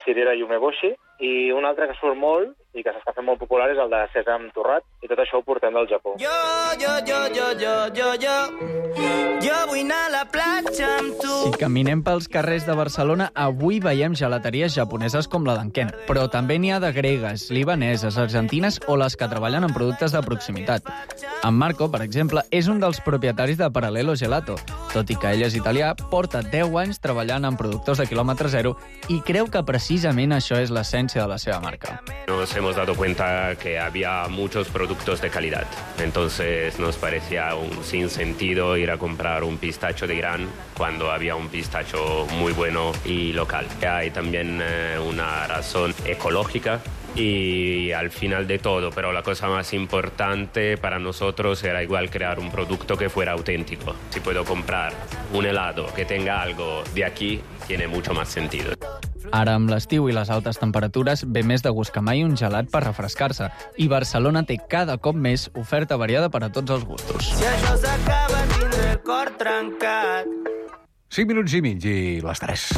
Cirera i Umeboshi, i un altre que surt molt i que s'està fent molt popular és el de sèsam torrat, i tot això ho portem del Japó. Jo vull anar a la platja amb tu. Si caminem pels carrers de Barcelona, avui veiem gelateries japoneses com la d'Anken, però també n'hi ha de gregues, libaneses, argentines o les que treballen en productes de proximitat. En Marco, per exemple, és un dels propietaris de Parallelo Gelato. Tot i que ell és italià, porta 10 anys treballant en productors de quilòmetre zero i creu que precisament això és l'essència de la seva marca. Nos hemos dado cuenta que había muchos productos de calidad, entonces nos parecía un sinsentido ir a comprar un pistacho de Irán cuando había un pistacho muy bueno y local. Hay también una razón ecológica y al final de todo, pero la cosa más importante para nosotros era igual crear un producto que fuera auténtico. Si puedo comprar un helado que tenga algo de aquí, tiene mucho más sentido. Ara, amb l'estiu i les altes temperatures, ve més de gust que mai un gelat per refrescar-se. I Barcelona té cada cop més oferta variada per a tots els gustos. Si això s'acaba, tindré el cor trencat. 5 minuts i mig i les 3.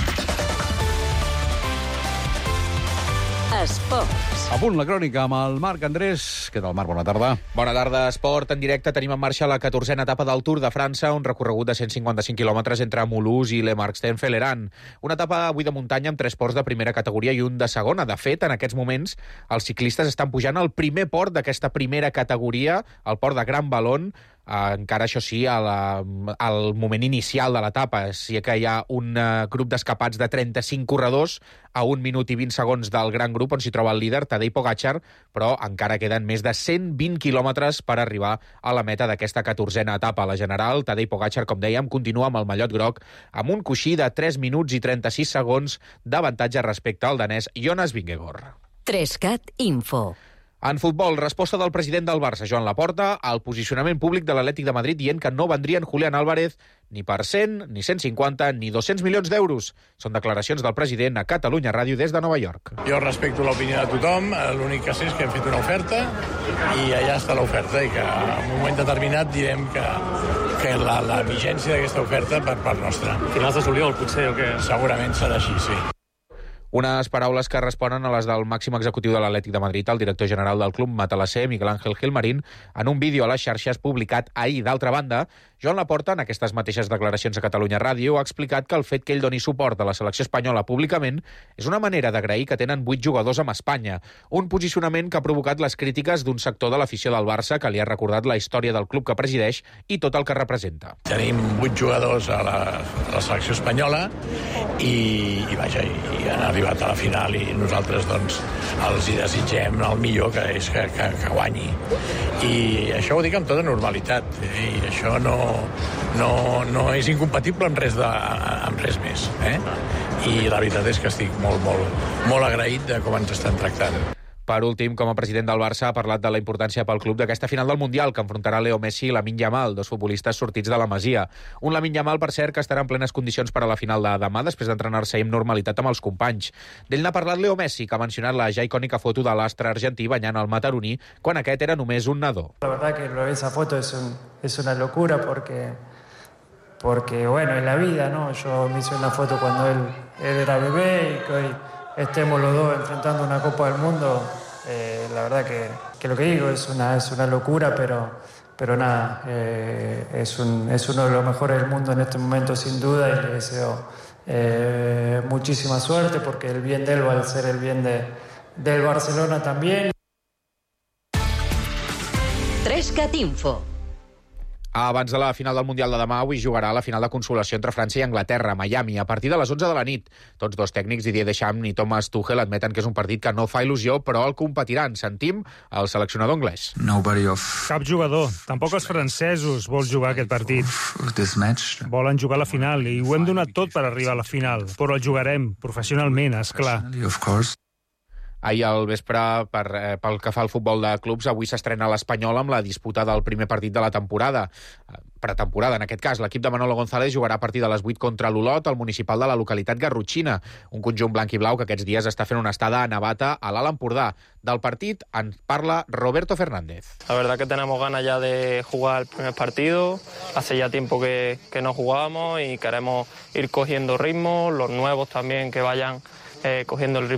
Esports. A punt la crònica amb el Marc Andrés. Què tal, Marc? Bona tarda. Bona tarda, esport. En directe tenim en marxa la 14a etapa del Tour de França, un recorregut de 155 quilòmetres entre Mulhouse i Le Marx-Stenfelleran. Una etapa avui de muntanya amb 3 ports de primera categoria i un de segona. De fet, en aquests moments, els ciclistes estan pujant al primer port d'aquesta primera categoria, el port de Gran Valon, encara, això sí, al moment inicial de l'etapa. Sí que hi ha un grup d'escapats de 35 corredors a 1 minut i 20 segons del gran grup on s'hi troba el líder, Tadej Pogačar, però encara queden més de 120 quilòmetres per arribar a la meta d'aquesta 14a etapa. La general, Tadej Pogačar, com dèiem, continua amb el mallot groc amb un coixí de 3 minuts i 36 segons d'avantatge respecte al danès Jonas Vingegaard. 3CAT Info. En futbol, resposta del president del Barça, Joan Laporta, al posicionament públic de l'Atlètic de Madrid dient que no vendrien Julián Álvarez ni per 100, ni 150, ni 200 milions d'euros. Són declaracions del president a Catalunya Ràdio des de Nova York. Jo respecto l'opinió de tothom, l'únic que sé és que hem fet una oferta i allà està l'oferta i que en un moment determinat direm que la vigència d'aquesta oferta per part nostra. Finals de juliol, potser, o què? Segurament serà així, sí. Unes paraules que responen a les del màxim executiu de l'Atlètic de Madrid, el director general del club matalasser, Miguel Ángel Gilmarín, en un vídeo a les xarxes publicat ahir. D'altra banda, Joan Laporta, en aquestes mateixes declaracions a Catalunya Ràdio, ha explicat que el fet que ell doni suport a la selecció espanyola públicament és una manera d'agrair que tenen 8 jugadors amb Espanya. Un posicionament que ha provocat les crítiques d'un sector de l'afició del Barça que li ha recordat la història del club que presideix i tot el que representa. Tenim 8 jugadors a la selecció espanyola i vaja, i han arribat a la final i nosaltres doncs els hi desitgem el millor, que és que guanyi. I això ho dic amb tota normalitat, i això no és incompatible amb res més. I la veritat és que estic molt agraït de com ens estan tractant. Per últim, com a president del Barça, ha parlat de la importància pel club d'aquesta final del Mundial, que enfrontarà Leo Messi i Lamine Yamal, dos futbolistes sortits de la Masia. Un Lamine Yamal, per cert, que estarà en plenes condicions per a la final de demà, després d'entrenar-se amb normalitat amb els companys. D'ell n'ha parlat Leo Messi, que ha mencionat la ja icònica foto de l'astre argentí banyant el mataroní quan aquest era només un nadó. La verdad que esa foto es una locura porque bueno, en la vida, ¿no? Yo me hice una foto cuando él era bebé y que hoy estemos los dos enfrentando una Copa del Mundo, la verdad que lo que digo es una locura, pero nada, es uno de los mejores del mundo en este momento sin duda, y le deseo muchísima suerte porque el bien de él va a ser el bien del Barcelona también. 3CAT Info. Abans de la final del Mundial de demà, avui jugarà la final de consolació entre França i Anglaterra, a Miami, a partir de les 11 de la nit. Tots dos tècnics, Didier Deschamps i Thomas Tuchel, admeten que és un partit que no fa il·lusió, però el competiran. Sentim el seleccionador anglès. Cap jugador, tampoc els francesos, vol jugar aquest partit. Volen jugar a la final i ho hem donat tot per arribar a la final, però el jugarem professionalment, esclar. Ahir al vespre, pel que fa al futbol de clubs, avui s'estrena l'Espanyol amb la disputa del primer partit de la temporada. Pretemporada, en aquest cas. L'equip de Manolo González jugarà a partir de les 8 contra l'Olot, al municipal de la localitat garrotxina. Un conjunt blanc i blau que aquests dies està fent una estada a Navata, a l'Alt Empordà. Del partit en parla Roberto Fernández. La verdad que tenemos ganas ya de jugar el primer partido. Hace ya tiempo que no jugábamos y queremos ir cogiendo ritmo. Los nuevos también que vayan cogiendo el ritmo